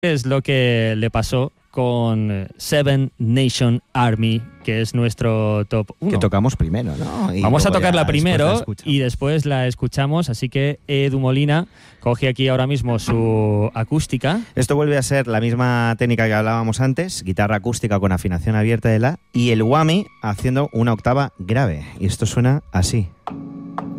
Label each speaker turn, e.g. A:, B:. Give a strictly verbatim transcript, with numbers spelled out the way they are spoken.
A: Es lo que le pasó con Seven Nation Army, que es nuestro top uno.
B: Que tocamos primero, ¿no? Y
A: Vamos a tocarla
B: ya
A: primero
B: después la
A: y después la escuchamos, así que Edu Molina coge aquí ahora mismo su acústica.
B: Esto vuelve a ser la misma técnica que hablábamos antes, guitarra acústica con afinación abierta de la, y el whammy haciendo una octava grave. Y esto suena así.